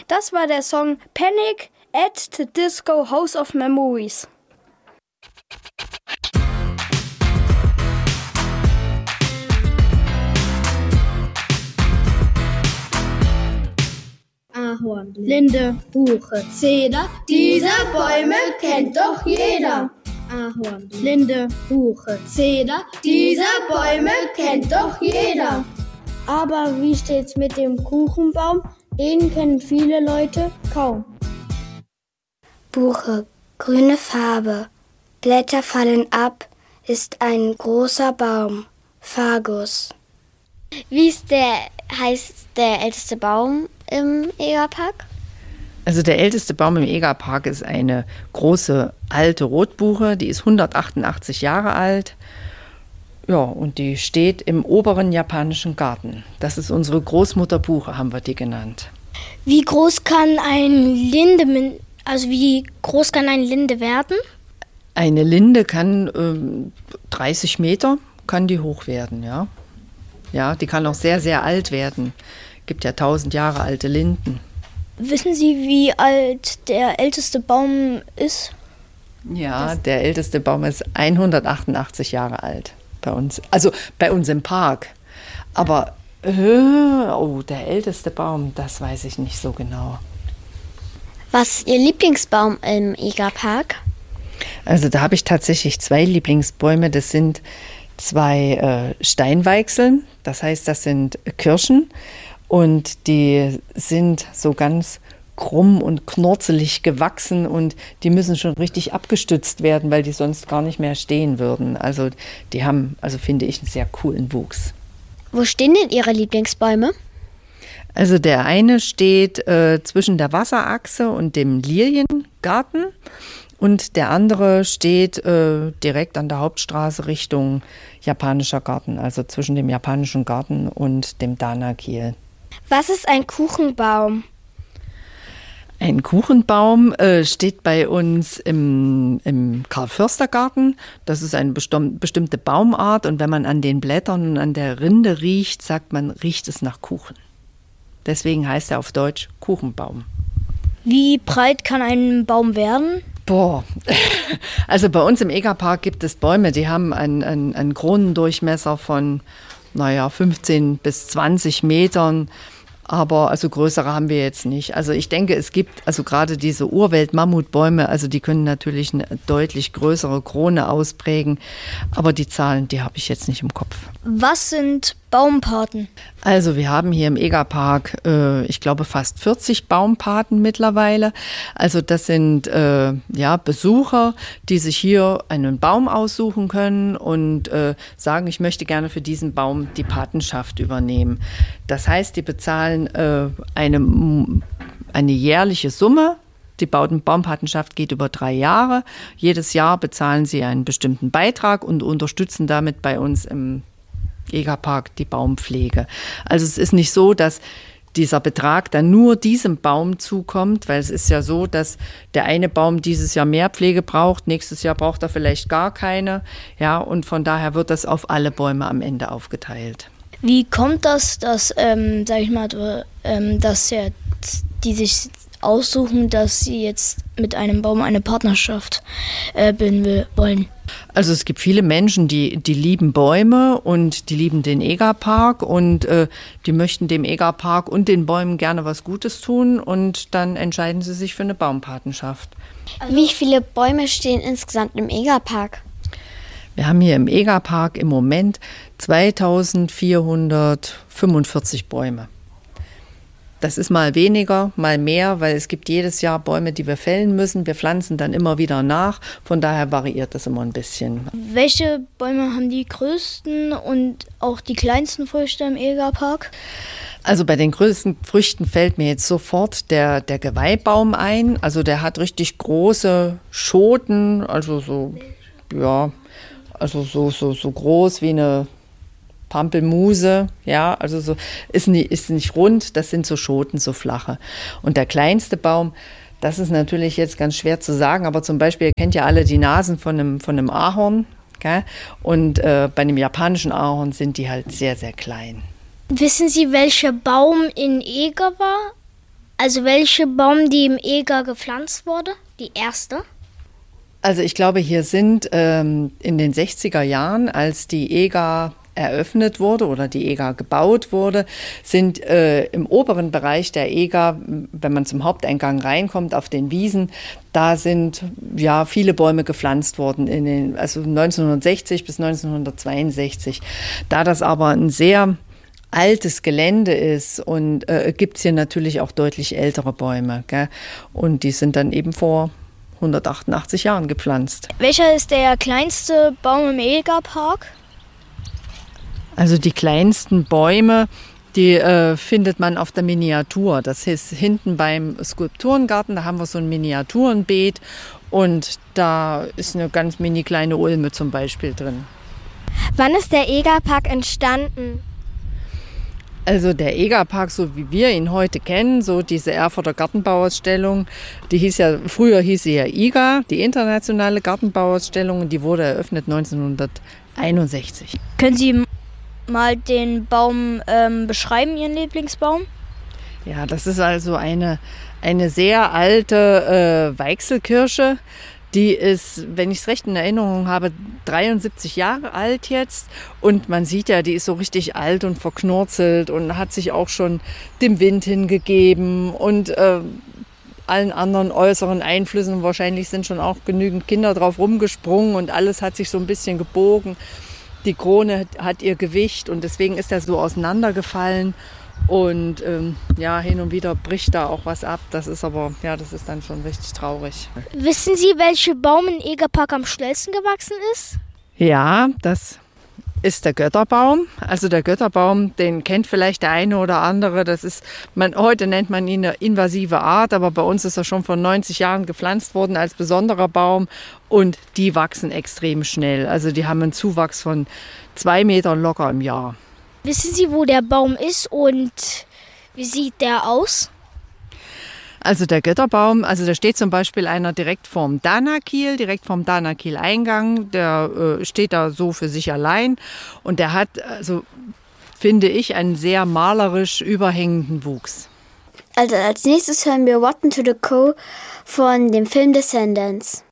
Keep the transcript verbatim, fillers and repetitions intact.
Das war der Song Panic at the Disco House of Memories. Ahorn, Linde, Buche, Zeder, diese Bäume kennt doch jeder. Ahorn, Linde, Buche, Zeder, diese Bäume kennt doch jeder. Aber wie steht's mit dem Kuchenbaum? Den kennen viele Leute kaum. Buche, grüne Farbe, Blätter fallen ab, ist ein großer Baum, Fagus. Wie ist der, heißt der älteste Baum im Egerpark? Also der älteste Baum im Egerpark ist eine große alte Rotbuche, die ist hundertachtundachtzig Jahre alt. Ja, und die steht im oberen japanischen Garten. Das ist unsere Großmutterbuche, haben wir die genannt. Wie groß kann ein Linde, also wie groß kann eine Linde werden? Eine Linde kann ähm, dreißig Meter, kann die hoch werden, ja. Ja, die kann auch sehr, sehr alt werden. Gibt ja tausend Jahre alte Linden. Wissen Sie, wie alt der älteste Baum ist? Ja, der älteste Baum ist hundertachtundachtzig Jahre alt bei uns. Also bei uns im Park. Aber, äh, oh, der älteste Baum, das weiß ich nicht so genau. Was ist Ihr Lieblingsbaum im Egerpark? Also da habe ich tatsächlich zwei Lieblingsbäume. Das sind zwei äh, Steinweichseln. Das heißt, das sind Kirschen. Und die sind so ganz krumm und knurzelig gewachsen und die müssen schon richtig abgestützt werden, weil die sonst gar nicht mehr stehen würden. Also die haben, also finde ich, einen sehr coolen Wuchs. Wo stehen denn Ihre Lieblingsbäume? Also der eine steht äh, zwischen der Wasserachse und dem Liliengarten und der andere steht äh, direkt an der Hauptstraße Richtung japanischer Garten, also zwischen dem japanischen Garten und dem Dana-Kiel. Was ist ein Kuchenbaum? Ein Kuchenbaum äh, steht bei uns im, im Karl-Förster-Garten. Das ist eine bestimm- bestimmte Baumart und wenn man an den Blättern und an der Rinde riecht, sagt man, riecht es nach Kuchen. Deswegen heißt er auf Deutsch Kuchenbaum. Wie breit kann ein Baum werden? Boah, also bei uns im Egerpark gibt es Bäume, die haben einen, einen, einen Kronendurchmesser von, naja, fünfzehn bis zwanzig Metern. Aber also größere haben wir jetzt nicht. Also ich denke, es gibt also gerade diese Urwelt-Mammutbäume, also die können natürlich eine deutlich größere Krone ausprägen. Aber die Zahlen, die habe ich jetzt nicht im Kopf. Was sind Baumpaten? Also wir haben hier im Egerpark, äh, ich glaube, fast vierzig Baumpaten mittlerweile. Also das sind äh, ja Besucher, die sich hier einen Baum aussuchen können und äh, sagen, ich möchte gerne für diesen Baum die Patenschaft übernehmen. Das heißt, die bezahlen äh, eine, eine jährliche Summe. Die Baumpatenschaft geht über drei Jahre. Jedes Jahr bezahlen sie einen bestimmten Beitrag und unterstützen damit bei uns im Egerpark die Baumpflege. Also es ist nicht so, dass dieser Betrag dann nur diesem Baum zukommt, weil es ist ja so, dass der eine Baum dieses Jahr mehr Pflege braucht, nächstes Jahr braucht er vielleicht gar keine. Ja, und von daher wird das auf alle Bäume am Ende aufgeteilt. Wie kommt das, dass, ähm, sag ich mal, ähm, dass ja, die sich aussuchen, dass sie jetzt mit einem Baum eine Partnerschaft äh, bilden will, wollen? Also es gibt viele Menschen, die, die lieben Bäume und die lieben den Egerpark und äh, die möchten dem Egerpark und den Bäumen gerne was Gutes tun und dann entscheiden sie sich für eine Baumpatenschaft. Also wie viele Bäume stehen insgesamt im Egerpark? Wir haben hier im Egerpark im Moment zweitausendvierhundertfünfundvierzig Bäume. Das ist mal weniger, mal mehr, weil es gibt jedes Jahr Bäume, die wir fällen müssen. Wir pflanzen dann immer wieder nach, von daher variiert das immer ein bisschen. Welche Bäume haben die größten und auch die kleinsten Früchte im Egerpark? Also bei den größten Früchten fällt mir jetzt sofort der, der Geweihbaum ein. Also der hat richtig große Schoten, also so, ja, also so, so, so groß wie eine Pampelmuse, ja, also so ist nicht, ist nicht rund, das sind so Schoten, so flache. Und der kleinste Baum, das ist natürlich jetzt ganz schwer zu sagen, aber zum Beispiel, ihr kennt ja alle die Nasen von einem, von einem Ahorn, gell? Und äh, bei einem japanischen Ahorn sind die halt sehr, sehr klein. Wissen Sie, welcher Baum in Eger war? Also welche Baum, die im Eger gepflanzt wurde? Die erste? Also ich glaube, hier sind ähm, in den sechziger Jahren, als die Eger eröffnet wurde oder die Eger gebaut wurde, sind äh, im oberen Bereich der Eger, wenn man zum Haupteingang reinkommt, auf den Wiesen, da sind ja viele Bäume gepflanzt worden, in den, also neunzehnhundertsechzig bis neunzehnhundertzweiundsechzig. Da das aber ein sehr altes Gelände ist und äh, gibt es hier natürlich auch deutlich ältere Bäume, gell? Und die sind dann eben vor hundertachtundachtzig Jahren gepflanzt. Welcher ist der kleinste Baum im Egerpark? Also die kleinsten Bäume, die äh, findet man auf der Miniatur. Das ist hinten beim Skulpturengarten, da haben wir so ein Miniaturenbeet und da ist eine ganz mini kleine Ulme zum Beispiel drin. Wann ist der Egerpark entstanden? Also der Egerpark, so wie wir ihn heute kennen, so diese Erfurter Gartenbauausstellung, die hieß ja, früher hieß sie ja I G A, die internationale Gartenbauausstellung, und die wurde eröffnet neunzehnhunderteinundsechzig. Können Sie mal den Baum ähm, beschreiben, Ihren Lieblingsbaum? Ja, das ist also eine, eine sehr alte äh, Weichselkirsche. Die ist, wenn ich es recht in Erinnerung habe, dreiundsiebzig Jahre alt jetzt. Und man sieht ja, die ist so richtig alt und verknurzelt und hat sich auch schon dem Wind hingegeben und äh, allen anderen äußeren Einflüssen. Wahrscheinlich sind schon auch genügend Kinder drauf rumgesprungen und alles hat sich so ein bisschen gebogen. Die Krone hat ihr Gewicht und deswegen ist er so auseinandergefallen. Und ähm, ja, hin und wieder bricht da auch was ab. Das ist aber, ja, das ist dann schon richtig traurig. Wissen Sie, welcher Baum im Egerpark am schnellsten gewachsen ist? Ja, das ist der Götterbaum. Also der Götterbaum, den kennt vielleicht der eine oder andere. Das ist, man, heute nennt man ihn eine invasive Art, aber bei uns ist er schon vor neunzig Jahren gepflanzt worden als besonderer Baum. Und die wachsen extrem schnell. Also die haben einen Zuwachs von zwei Metern locker im Jahr. Wissen Sie, wo der Baum ist und wie sieht der aus? Also der Götterbaum, also da steht zum Beispiel einer direkt vorm Danakiel, direkt vorm Danakiel-Eingang. Der äh, steht da so für sich allein und der hat, also finde ich, einen sehr malerisch überhängenden Wuchs. Also als nächstes hören wir Rotten to the Core von dem Film Descendants.